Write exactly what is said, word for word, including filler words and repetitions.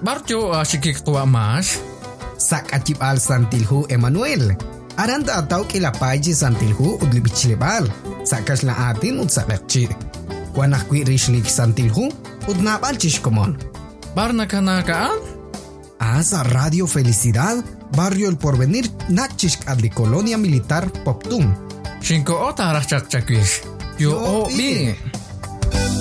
barjo asikik tua mas. Sak acip al santilhu Emmanuel. Aranda ataw kilapay santilhu udlibichilebal. Sakas la atin ud sakakchi. Wanak kwi rishlik santilhu udnabal chishkomon. Barna kanakaan? Asa Radio Felicidad, Barrio El Porvenir, Nachishk adli Colonia Militar Poptun. Shinko ota arachak chakwish. Yo o bi.